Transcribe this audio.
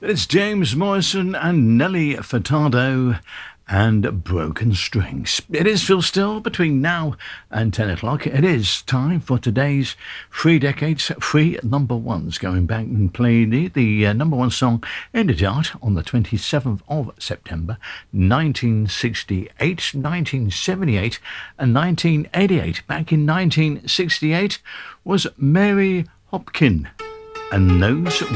It's James Morrison and Nelly Furtado and Broken Strings. It is Phil Still between now and 10 o'clock. It is time for today's 3 decades, 3 number ones, going back and playing the number one song in the chart on the 27th of September, 1968, 1978 and 1988. Back in 1968 was Mary Hopkin and Those